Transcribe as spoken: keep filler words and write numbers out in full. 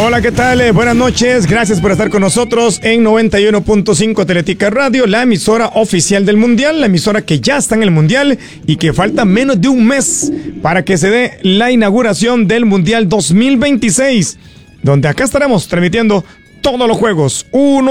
Hola, ¿qué tal? Eh, buenas noches. Gracias por estar con nosotros en noventa y uno punto cinco Teletica Radio, la emisora oficial del Mundial, la emisora que ya está en el Mundial y que falta menos de un mes para que se dé la inauguración del Mundial dos mil veintiséis, donde acá estaremos transmitiendo todos los juegos, uno